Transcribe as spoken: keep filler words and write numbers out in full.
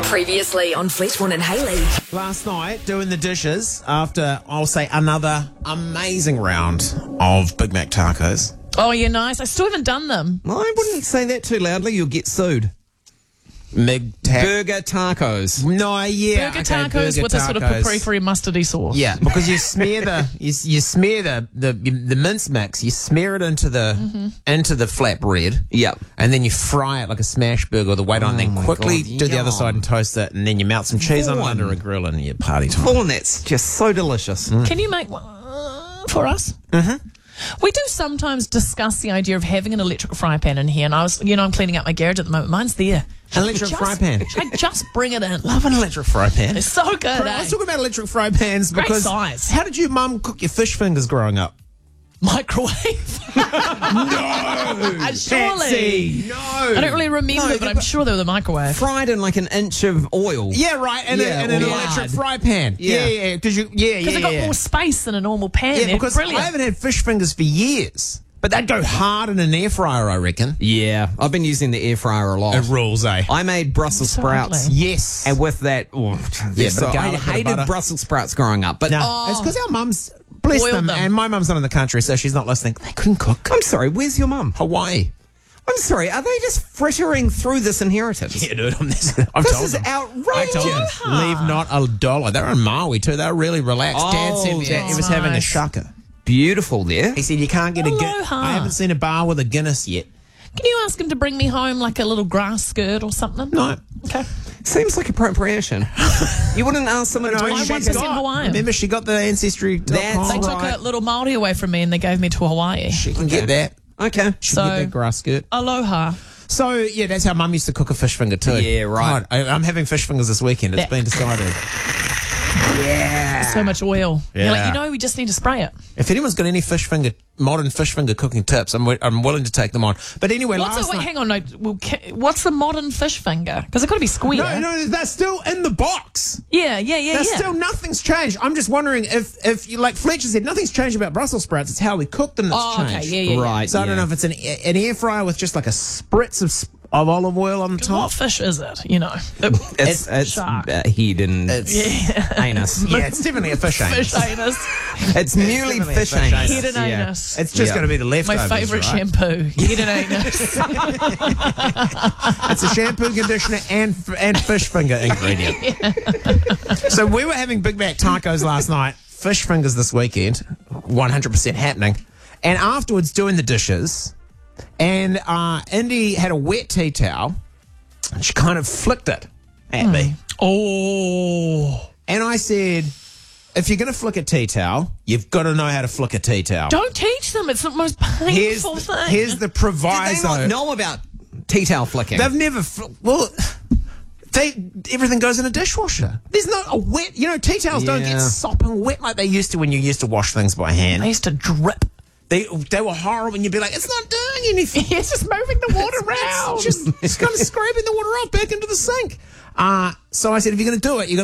Previously on Fleetwood and Haley. Last night, doing the dishes after, I'll say, another amazing round of Big Mac tacos. Oh, yeah, nice. I still haven't done them. I wouldn't say that too loudly. You'll get sued. Mig ta- Burger tacos. No, yeah. Burger okay, tacos burger with a sort of tacos. paprika mustardy sauce. Yeah, because you smear the you, you smear the, the the mince mix, you smear it into the Mm-hmm. into the flatbread. Yep. And then you fry it like a smash burger with the weight on, Oh then my quickly God, do the other yum. side and toast it, and then you melt some cheese on it Vaughan. under a grill and you party time. Oh, and that's just so delicious. Can you make one uh, for us? Mm-hmm. We do sometimes discuss the idea of having an electric fry pan in here, and I was, you know, I'm cleaning out my garage at the moment. Mine's there. An electric Just- fry pan. I just bring it in. Love an electric fry pan. It's so good. Bro, eh? let's talk about electric fry pans Great because size. how did your mum cook your fish fingers growing up? Microwave. No, surely. No, I don't really remember, No, but I'm sure they were the microwave. Fried in like an inch of oil. Yeah, right, and, Yeah, a, and an or electric lard. fry pan. Yeah. Yeah, yeah, because you, yeah, yeah, Because they got yeah. more space than a normal pan. Yeah, They're because brilliant. I haven't had fish fingers for years, but they'd go hard in an air fryer, I reckon. Yeah, I've been using the air fryer a lot. It rules, eh? I made Brussels So sprouts. ugly. Yes. And with that, oh, Yeah, so bit of I garlic, bit of hated butter. Brussels sprouts growing up. But No, Oh. it's because our mums, bless Boiled them, them. and my mum's not in the country, so she's not listening. They couldn't cook. I'm sorry, where's your mum? Hawaii. I'm sorry, are they just frittering through this inheritance? Yeah, dude, I'm this. I've This told is them. I outrageous. told them, leave not a dollar. They're in Maui too. They're really relaxed. Dad Oh, said that he that's was having a nice. shaka. Beautiful there. He said you can't get a Guinness. Aloha. I haven't seen a bar with a Guinness yet. Can you ask him to bring me home like a little grass skirt or something? No. Okay. Seems like appropriation. You wouldn't ask someone to No, bring I you once back was a- in Hawaii. Remember, she got the ancestry. That's They took right. a little Māori away from me and they gave me to Hawaii. She can get that. Okay. She So- can get that grass skirt. Aloha. So, yeah, that's how Mum used to cook a fish finger too. Yeah, right. God, I, I'm having fish fingers this weekend. It's Yeah. been decided. Yeah. So much oil. You're like, Yeah. you know, we just need to spray it. If anyone's got any fish finger, modern fish finger cooking tips, I'm, wi- I'm willing to take them on. But anyway, What's last it? Wait, night... hang on. No, well, ca- what's the modern fish finger? Because it got to be square. No, no, they're still in the box. Yeah, yeah, yeah, There's yeah. still nothing's changed. I'm just wondering if, if you, like Fletcher said, nothing's changed about Brussels sprouts. It's how we cook them that's Oh, okay. changed. Yeah, yeah, yeah. Right. So I don't yeah. know if it's an, an air fryer with just like a spritz of, sp- of olive oil on the What top. fish is it? You know, It's, it's shark. uh, head and It's, anus. yeah, it's definitely a fish anus. fish anus, It's merely definitely a fish fish anus. anus. head and Yeah. anus. It's just Yeah. going to be the My leftovers, favourite right? shampoo. Head and anus. It's a shampoo, conditioner, and f- and fish finger ingredient. So we were having Big Mac tacos last night, fish fingers this weekend, one hundred percent happening. And afterwards, doing the dishes, and uh, Indy had a wet tea towel, and she kind of flicked it at me. Oh, And I said, if you're going to flick a tea towel, you've got to know how to flick a tea towel. don't teach them. It's the most Here's painful the, thing. here's the Did they proviso. not know about tea towel flicking? They've never, fl- well, they everything goes in a dishwasher. There's not a wet, you know, tea towels don't Yeah. get sopping wet like they used to when you used to wash things by I hand. used to drip. They they were horrible, and you'd be like, it's not doing anything. It's just moving the water around. It's just it's kind of scraping the water off back into the sink. Uh, so I said, if you're going to do it, you're